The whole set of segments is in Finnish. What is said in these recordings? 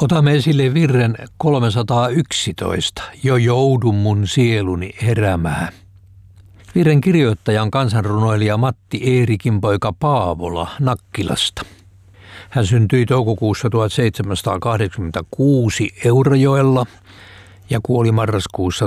Otamme esille virren 311, jo joudun mun sieluni heräämään. Virren kirjoittaja on kansanrunoilija Matti Eerikin poika Paavola Nakkilasta. Hän syntyi toukokuussa 1786 Eurajoella ja kuoli marraskuussa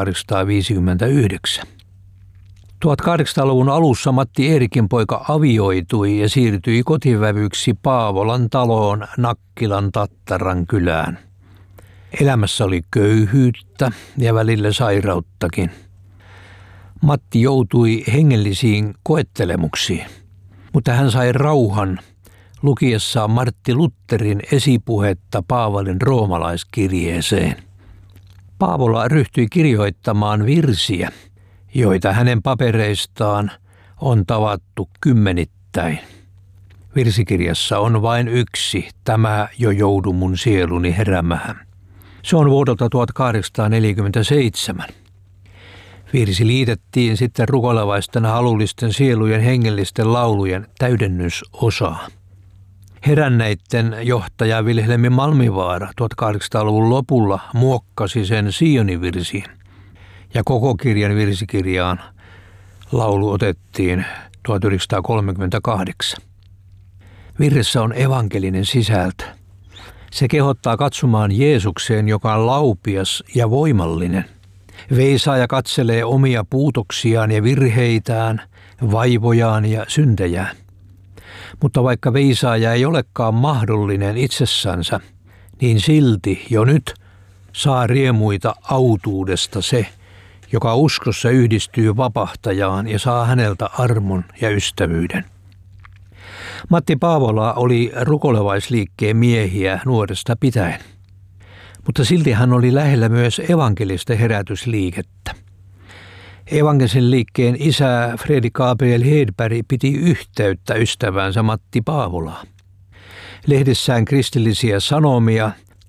1859. 1800-luvun alussa Matti Eerikin poika avioitui ja siirtyi kotivävyksi Paavolan taloon Nakkilan Tattaran kylään. Elämässä oli köyhyyttä ja välillä sairauttakin. Matti joutui hengellisiin koettelemuksiin, mutta hän sai rauhan lukiessaan Martti Lutherin esipuhetta Paavalin roomalaiskirjeeseen. Paavola ryhtyi kirjoittamaan virsiä, joita hänen papereistaan on tavattu kymmenittäin. Virsikirjassa on vain yksi, tämä jo joudu mun sieluni heräämään. Se on vuodelta 1847. Virsi liitettiin sitten rukoilevaisten halullisten sielujen hengellisten laulujen täydennysosaan. Heränneitten johtaja Wilhelm Malmivaara 1800-luvun lopulla muokkasi sen Sioni-virsiin ja koko kirjan virsikirjaan laulu otettiin 1938. Virressä on evankelinen sisältö. Se kehottaa katsomaan Jeesukseen, joka on laupias ja voimallinen. Veisaaja katselee omia puutoksiaan ja virheitään, vaivojaan ja syntejään. Mutta vaikka veisaaja ei olekaan mahdollinen itsessänsä, niin silti jo nyt saa riemuita autuudesta se, joka uskossa yhdistyy vapahtajaan ja saa häneltä armon ja ystävyyden. Matti Paavola oli rukoilevaisliikkeen miehiä nuoresta pitäen, mutta silti hän oli lähellä myös evankelista herätysliikettä. Evankelisen liikkeen isä Fredrik Gabriel Hedberg piti yhteyttä ystävänsä Matti Paavolaa. Lehdessään Kristillisiä Sanomia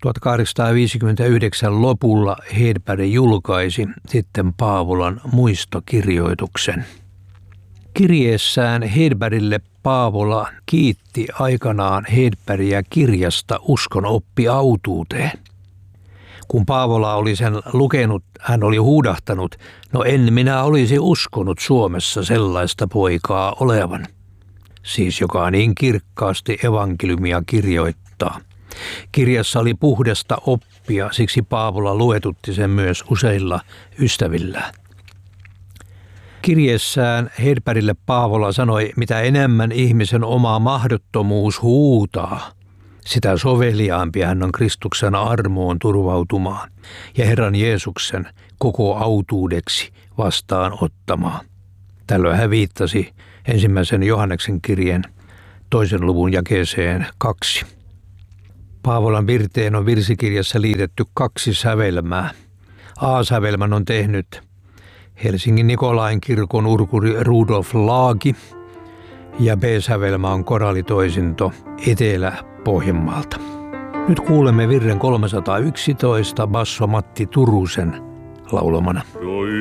1859 lopulla Hedberg julkaisi sitten Paavolan muistokirjoituksen. Kirjeessään Hedbergille Paavola kiitti aikanaan Hedbergia kirjasta Uskon oppi autuuteen. Kun Paavola oli sen lukenut, hän oli huudahtanut, no en minä olisi uskonut Suomessa sellaista poikaa olevan. Siis joka niin kirkkaasti evankeliumia kirjoittaa. Kirjassa oli puhdasta oppia, siksi Paavola luetutti sen myös useilla ystävillään. Kirjeessään Hedbergille Paavola sanoi, mitä enemmän ihmisen oma mahdottomuus huutaa, sitä soveliaampi hän on Kristuksen armoon turvautumaan ja Herran Jeesuksen koko autuudeksi vastaanottamaan. Tällöin hän viittasi 1. Johanneksen kirjeen 2. luvun jakeeseen 2. Paavolan virteen on virsikirjassa liitetty 2 sävelmää. A-sävelmän on tehnyt Helsingin Nikolain kirkon urkuri Rudolf Laagi ja B-sävelmä on koraalitoisinto Etelä-Pohjanmaalta. Nyt kuulemme virren 311 basso Matti Turusen laulamana.